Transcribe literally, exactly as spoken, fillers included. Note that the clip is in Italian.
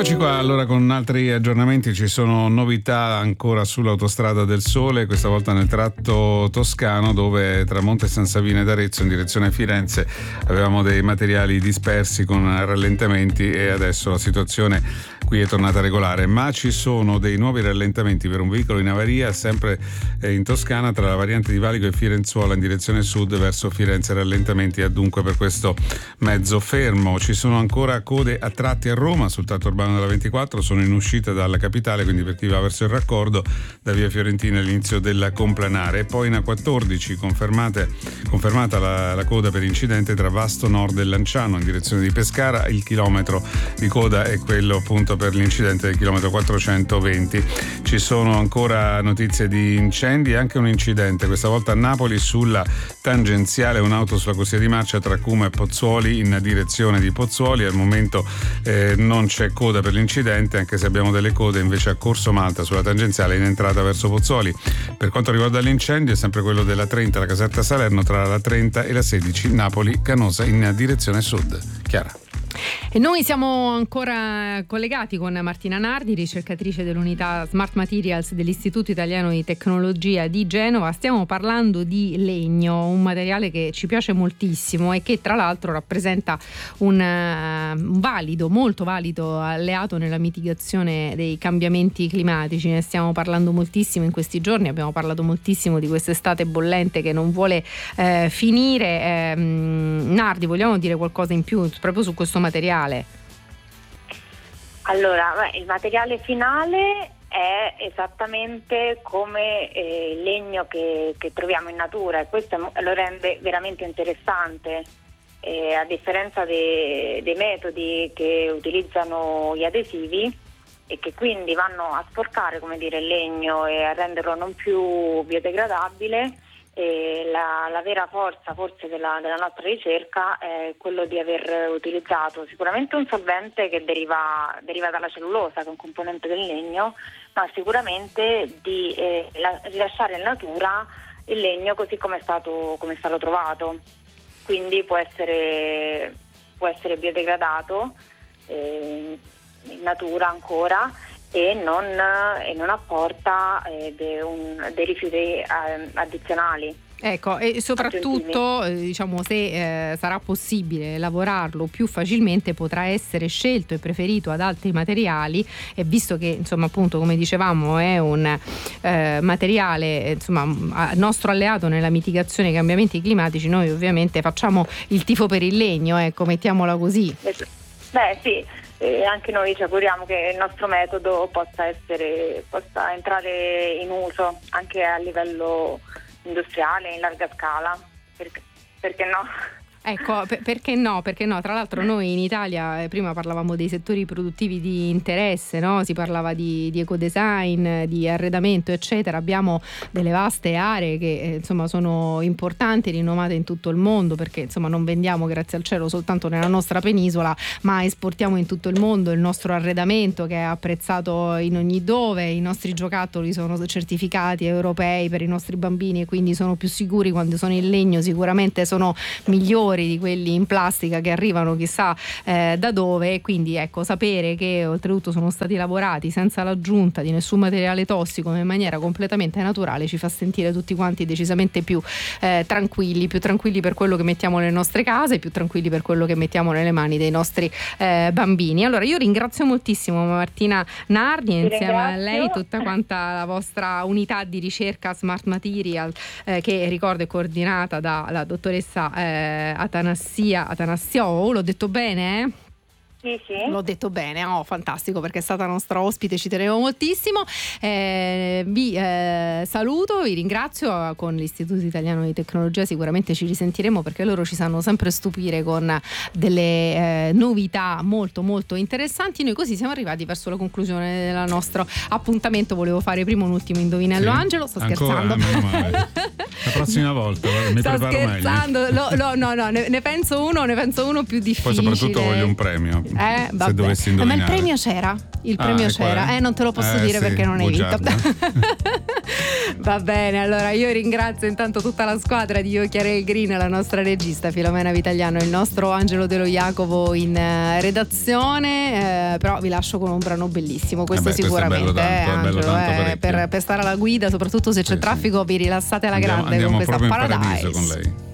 Eccoci qua, allora con altri aggiornamenti. Ci sono novità ancora sull'autostrada del Sole, questa volta nel tratto toscano, dove tra Monte San Savino ed Arezzo in direzione Firenze avevamo dei materiali dispersi con rallentamenti, e adesso la situazione qui è tornata regolare, ma ci sono dei nuovi rallentamenti per un veicolo in avaria sempre in Toscana tra la variante di Valico e Firenzuola in direzione sud verso Firenze. Rallentamenti dunque per questo mezzo fermo. Ci sono ancora code a tratti a Roma sul tratto urbano della ventiquattro, sono in uscita dalla capitale, quindi per chi va verso il raccordo da via Fiorentina all'inizio della Complanare. E poi in A quattordici confermate, confermata la, la coda per incidente tra Vasto Nord e Lanciano in direzione di Pescara. Il chilometro di coda è quello appunto per l'incidente del chilometro quattrocentoventi. Ci sono ancora notizie di incendi e anche un incidente, questa volta a Napoli sulla tangenziale, un'auto sulla corsia di marcia tra Cuma e Pozzuoli in direzione di Pozzuoli. Al momento eh, non c'è coda per l'incidente, anche se abbiamo delle code invece a Corso Malta sulla tangenziale in entrata verso Pozzuoli. Per quanto riguarda l'incendio è sempre quello della trenta, la Caserta Salerno tra la trenta e la sedici, Napoli Canosa in direzione sud. Chiara. E noi siamo ancora collegati con Martina Nardi, ricercatrice dell'unità Smart Materials dell'Istituto Italiano di Tecnologia di Genova. Stiamo parlando di legno, un materiale che ci piace moltissimo e che tra l'altro rappresenta un, uh, un valido, molto valido alleato nella mitigazione dei cambiamenti climatici. Ne stiamo parlando moltissimo in questi giorni, abbiamo parlato moltissimo di quest'estate bollente che non vuole eh, finire. Eh, Nardi, vogliamo dire qualcosa in più proprio su questo materiale? Allora, beh, il materiale finale è esattamente come eh, il legno che, che troviamo in natura, e questo lo rende veramente interessante, eh, a differenza de, dei metodi che utilizzano gli adesivi e che quindi vanno a sporcare, come dire, il legno e a renderlo non più biodegradabile. E la, la vera forza forse della, della nostra ricerca è quello di aver utilizzato sicuramente un solvente che deriva, deriva dalla cellulosa, che è un componente del legno, ma sicuramente di eh, la, rilasciare in natura il legno così come è stato, come è stato trovato. Quindi può essere, può essere biodegradato eh, in natura ancora, e non, e non apporta eh, de un, dei rifiuti eh, addizionali. Ecco, e soprattutto eh, diciamo, se eh, sarà possibile lavorarlo più facilmente, potrà essere scelto e preferito ad altri materiali, e visto che insomma appunto come dicevamo è un eh, materiale insomma nostro alleato nella mitigazione dei cambiamenti climatici, noi ovviamente facciamo il tifo per il legno, ecco, mettiamola così. Beh sì, e anche noi ci auguriamo che il nostro metodo possa essere possa entrare in uso anche a livello industriale in larga scala, perché, perché no? Ecco, per, perché no? Perché no? Tra l'altro noi in Italia, eh, prima parlavamo dei settori produttivi di interesse, no? Si parlava di, di ecodesign, di arredamento, eccetera. Abbiamo delle vaste aree che eh, insomma sono importanti, rinomate in tutto il mondo, perché insomma non vendiamo, grazie al cielo, soltanto nella nostra penisola, ma esportiamo in tutto il mondo il nostro arredamento, che è apprezzato in ogni dove. I nostri giocattoli sono certificati europei per i nostri bambini e quindi sono più sicuri quando sono in legno, sicuramente sono migliori di quelli in plastica che arrivano chissà eh, da dove. E quindi ecco, sapere che oltretutto sono stati lavorati senza l'aggiunta di nessun materiale tossico, ma in maniera completamente naturale, ci fa sentire tutti quanti decisamente più eh, tranquilli, più tranquilli per quello che mettiamo nelle nostre case, più tranquilli per quello che mettiamo nelle mani dei nostri eh, bambini. Allora io ringrazio moltissimo Martina Nardi, e insieme a lei tutta quanta la vostra unità di ricerca Smart Material, eh, che ricordo è coordinata dalla dottoressa eh, Atanassia Atanassiou, l'ho detto bene? Eh? Sì, sì. L'ho detto bene, oh fantastico, perché è stata nostra ospite, ci tenevo moltissimo. Eh, vi eh, saluto, vi ringrazio. Con l'Istituto Italiano di Tecnologia sicuramente ci risentiremo, perché loro ci sanno sempre stupire con delle eh, novità molto molto interessanti. Noi così siamo arrivati verso la conclusione del nostro appuntamento. Volevo fare prima un ultimo indovinello, sì. Angelo, sto Ancora, scherzando. meno male. La prossima volta mi sto preparo scherzando. meglio. Lo, lo, no, no, ne, ne penso uno, ne penso uno più difficile. Poi soprattutto voglio un premio. Eh, se dovessi indovinare. Ma il premio c'era? Il Ah, premio ecco, c'era, eh. eh non te lo posso eh, dire sì, perché non hai vinto. Va bene, allora io ringrazio intanto tutta la squadra di Io Chiara il Green, la nostra regista Filomena Vitagliano, il nostro Angelo De Lo Jacopo in uh, redazione, eh, però vi lascio con un brano bellissimo, questo eh beh, sicuramente, questo è bello tanto, eh, Angelo, è bello tanto eh, per, per stare alla guida, soprattutto se c'è sì, traffico, sì. vi rilassate alla andiamo, grande andiamo con questa proprio in Paradise paradiso con lei.